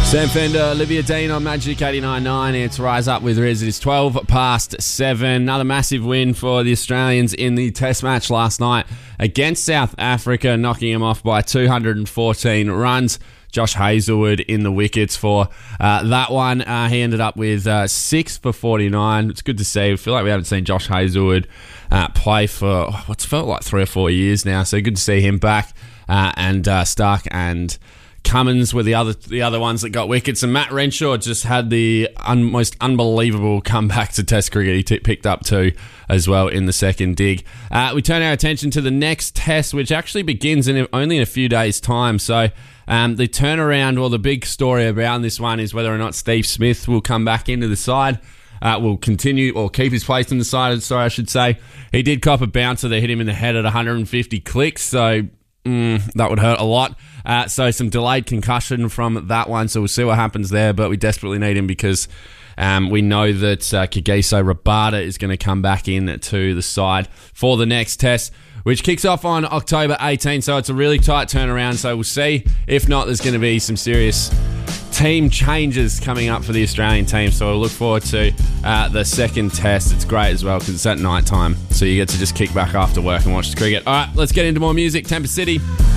Sam Fender, Olivia Dean on Magic 89.9. It's Rise Up with Riz. It is 12 past 7. Another massive win for the Australians in the Test match last night against South Africa, knocking them off by 214 runs. Josh Hazlewood in the wickets for that one. He ended up with 6 for 49. It's good to see. I feel like we haven't seen Josh Hazlewood play for what's felt like 3 or 4 years now. So good to see him back. And Stark and Cummins were the other ones that got wickets, and Matt Renshaw just had the most unbelievable comeback to Test cricket. He picked up 2 as well in the second dig. We turn our attention to the next Test, which actually begins only in a few days' time. So the turnaround, or the big story around this one, is whether or not Steve Smith will come back into the side. Will continue or keep his place in the side. Sorry, I should say. He did cop a bouncer that hit him in the head at 150 clicks, so that would hurt a lot. So some delayed concussion from that one. So we'll see what happens there. But we desperately need him because we know that Kagiso Rabada is going to come back in to the side for the next Test, which kicks off on October 18. So it's a really tight turnaround. So we'll see. If not, there's going to be some serious team changes coming up for the Australian team. So we'll look forward to the second Test. It's great as well because it's at night time. So you get to just kick back after work and watch the cricket. All right, let's get into more music. Temper City.